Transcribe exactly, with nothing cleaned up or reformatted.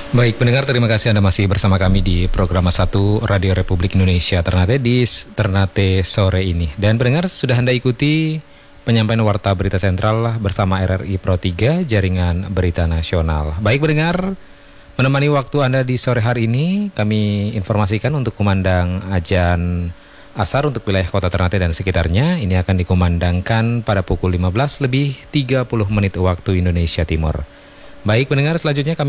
Baik pendengar, terima kasih Anda masih bersama kami di program satu Radio Republik Indonesia Ternate di Ternate sore ini. Dan pendengar, sudah Anda ikuti penyampaian Warta Berita Sentral bersama R R I Pro tiga, Jaringan Berita Nasional. Baik pendengar, menemani waktu Anda di sore hari ini, kami informasikan untuk kumandang Ajan Asar untuk wilayah kota Ternate dan sekitarnya. Ini akan dikumandangkan pada pukul lima belas lebih tiga puluh menit waktu Indonesia Timur. Baik pendengar, selanjutnya kami